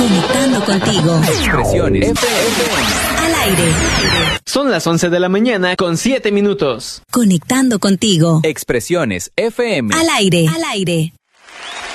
Conectando contigo. Expresiones FM. Al aire. Son las 11 de la mañana con 7 minutos. Conectando contigo. Expresiones FM. Al aire.